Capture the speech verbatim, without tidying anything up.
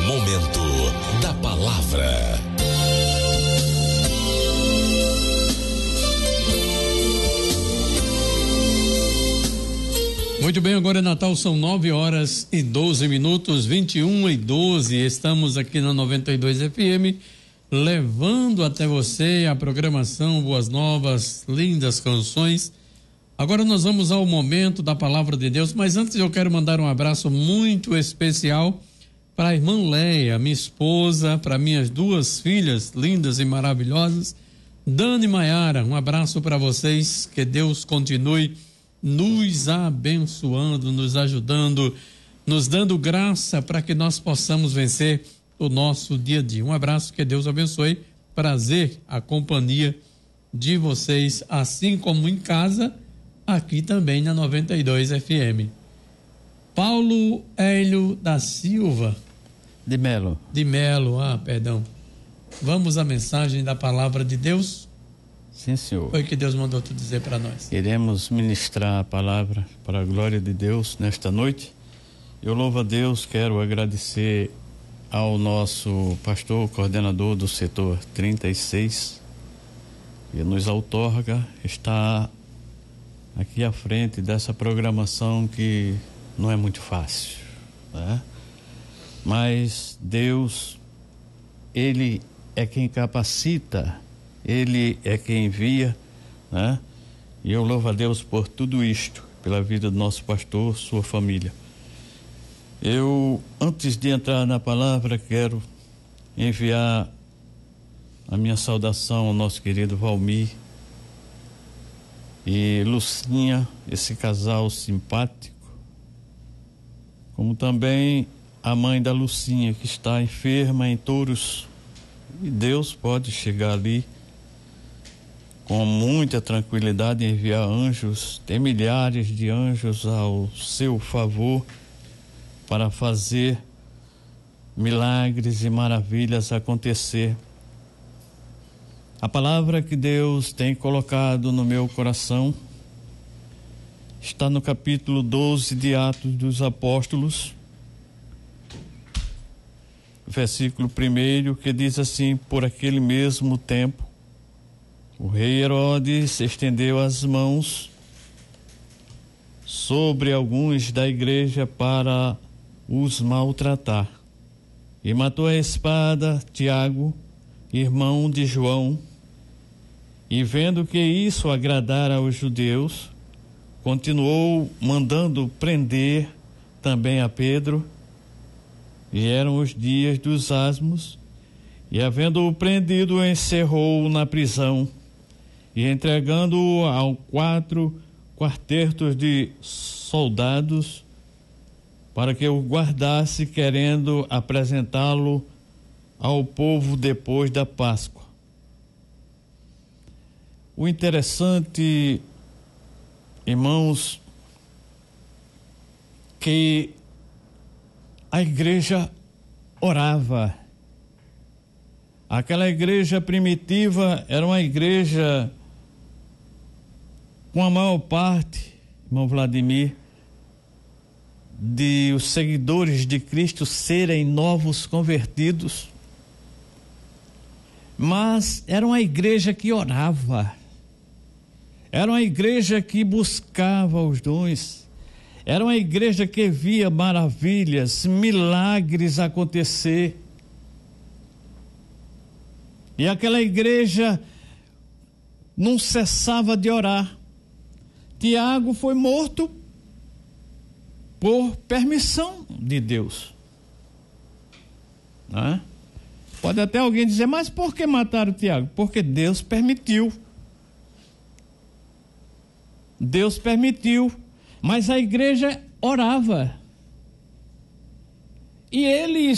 Momento da Palavra. Muito bem, agora é Natal, são nove horas e doze minutos, vinte e um e doze. Estamos aqui na noventa e dois F M, levando até você a programação, boas novas, lindas canções. Agora nós vamos ao momento da Palavra de Deus, mas antes eu quero mandar um abraço muito especial para a irmã Leia, minha esposa, para minhas duas filhas lindas e maravilhosas, Dani e Maiara. Um abraço para vocês, que Deus continue nos abençoando, nos ajudando, nos dando graça para que nós possamos vencer o nosso dia a dia. Um abraço, que Deus abençoe. Prazer a companhia de vocês, assim como em casa, aqui também na noventa e dois F M. Paulo Hélio da Silva. De Melo. De Melo, ah, perdão. Vamos à mensagem da Palavra de Deus? Sim, senhor. Foi que Deus mandou tu dizer para nós. Iremos ministrar a palavra para a glória de Deus nesta noite. Eu louvo a Deus, quero agradecer ao nosso pastor, coordenador do setor trinta e seis, que nos outorga estar aqui à frente dessa programação que não é muito fácil, né? Mas Deus, Ele é quem capacita, Ele é quem envia, né? E eu louvo a Deus por tudo isto, pela vida do nosso pastor, sua família. Eu, antes de entrar na palavra, quero enviar a minha saudação ao nosso querido Valmir e Lucinha, esse casal simpático, como também a mãe da Lucinha, que está enferma em Touros, e Deus pode chegar ali com muita tranquilidade e enviar anjos, tem milhares de anjos ao seu favor para fazer milagres e maravilhas acontecer. A palavra que Deus tem colocado no meu coração está no capítulo doze de Atos dos Apóstolos, versículo primeiro, que diz assim: por aquele mesmo tempo, o rei Herodes estendeu as mãos sobre alguns da igreja para os maltratar, e matou a espada Tiago, irmão de João, e vendo que isso agradara aos judeus, continuou mandando prender também a Pedro. E eram os dias dos asmos, e havendo-o prendido, encerrou-o na prisão, e entregando-o a quatro quartetos de soldados, para que o guardasse, querendo apresentá-lo ao povo depois da Páscoa. O interessante, irmãos, que a igreja orava. Aquela igreja primitiva era uma igreja com a maior parte, irmão Vladimir, de os seguidores de Cristo serem novos convertidos. Mas era uma igreja que orava. Era uma igreja que buscava os dons. Era uma igreja que via maravilhas, milagres acontecer. E aquela igreja não cessava de orar. Tiago foi morto por permissão de Deus. Né? Pode até alguém dizer, mas por que mataram Tiago? Porque Deus permitiu. Deus permitiu. Mas a igreja orava. E eles